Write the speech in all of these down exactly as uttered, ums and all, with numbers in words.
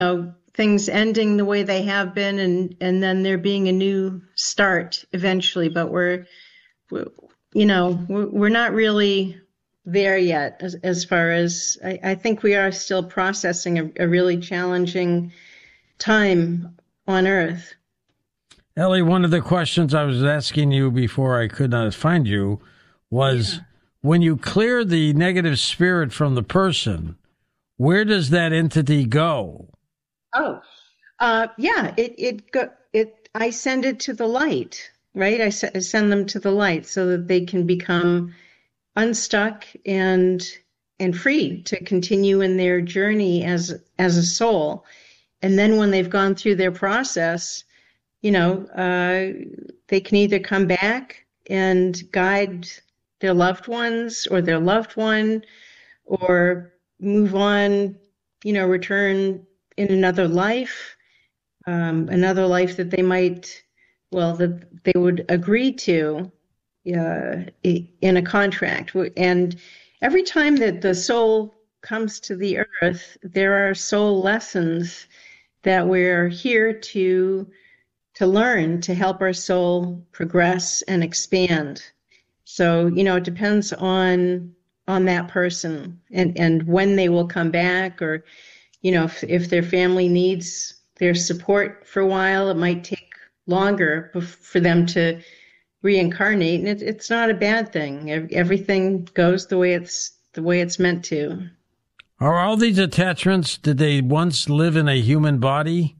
know, things ending the way they have been, and and then there being a new start eventually. But we're, we're you know, we're, we're not really there yet as, as far as I, I think we are still processing a, a really challenging time on Earth. Ellie, one of the questions I was asking you before I could not find you was, yeah, when you clear the negative spirit from the person, where does that entity go? Oh, uh, yeah, it, it, go, it, I send it to the light, right? I, se- I send them to the light so that they can become unstuck and, and free to continue in their journey as, as a soul. And then when they've gone through their process, you know, uh, they can either come back and guide their loved ones or their loved one, or move on, you know, return in another life, um, another life that they might, well, that they would agree to uh, in a contract. And every time that the soul comes to the earth, there are soul lessons that we're here to to learn to help our soul progress and expand. So, you know, it depends on on that person and, and when they will come back, or, you know, if, if their family needs their support for a while, it might take longer for them to reincarnate. And it, it's not a bad thing. Everything goes the way it's the way it's meant to. Are all these attachments, did they once live in a human body?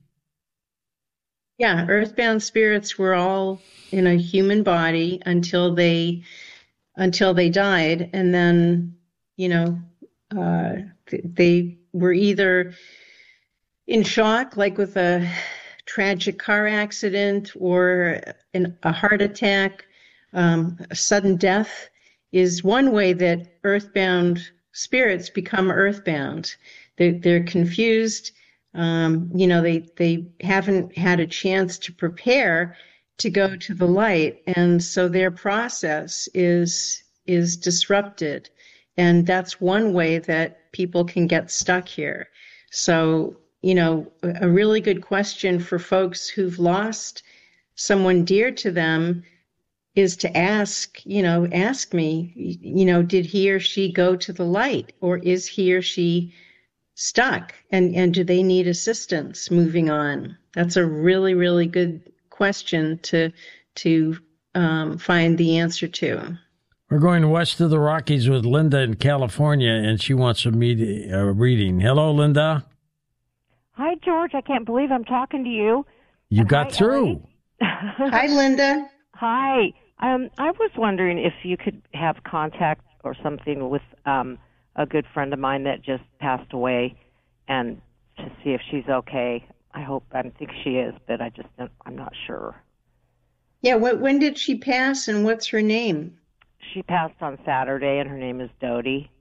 Yeah, earthbound spirits were all in a human body until they until they died, and then, you know, uh, they were either in shock, like with a tragic car accident or an, a heart attack. Um, a sudden death is one way that earthbound spirits become earthbound. They're, they're confused. Um, you know, they, they haven't had a chance to prepare to go to the light. And so their process is, is disrupted. And that's one way that people can get stuck here. So, you know, a really good question for folks who've lost someone dear to them is to ask, you know, ask me, you know, did he or she go to the light, or is he or she stuck, and and do they need assistance moving on? That's a really, really good question to to um, find the answer to. We're going west of the Rockies with Linda in California, and she wants a, meet, a reading. Hello, Linda. Hi, George. I can't believe I'm talking to you. You and got hi, through. Hi, Linda. Hi. Um, I was wondering if you could have contact or something with um, a good friend of mine that just passed away, and to see if she's okay. I hope, I think she is, but I just don't, I'm not sure. Yeah, when, when did she pass, and what's her name? She passed on Saturday, and her name is Dodie.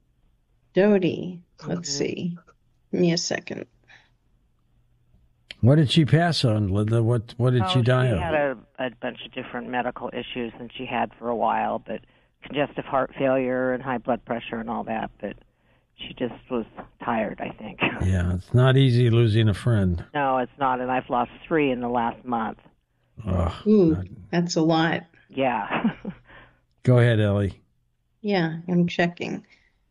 Dodie. Let's Mm-hmm. see. Give me a second. What did she pass on, Linda? What What did oh, she die she of? She had a, a bunch of different medical issues than she had for a while, but congestive heart failure and high blood pressure and all that. But she just was tired, I think. Yeah, it's not easy losing a friend. No, it's not, and I've lost three in the last month. Oh, Ooh, not... that's a lot. Yeah. Go ahead, Ellie. Yeah, I'm checking.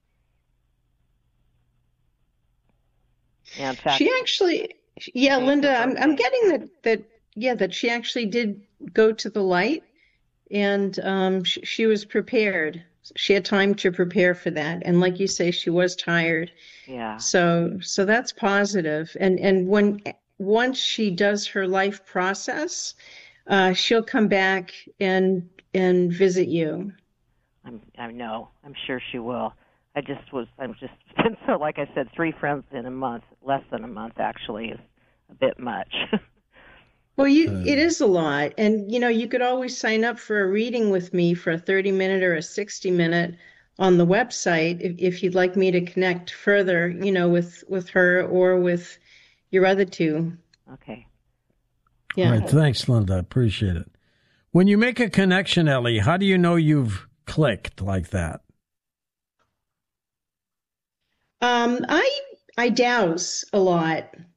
Yeah, in fact, she actually, yeah, Linda, I'm I'm getting that that yeah that she actually did go to the light, and um, she, she was prepared. She had time to prepare for that, and like you say, she was tired. Yeah. So so that's positive. And and when once she does her life process, uh, she'll come back and and visit you. I'm, I know. I'm sure she will. I just was, I'm just, so like I said, three friends in a month, less than a month actually, is a bit much. Well, you, it is a lot. And, you know, you could always sign up for a reading with me for a thirty minute or a sixty minute on the website if, if you'd like me to connect further, you know, with, with her or with your other two. Okay. Yeah. All right. Thanks, Linda. Appreciate it. When you make a connection, Ellie, how do you know you've clicked like that? Um, I I douse a lot.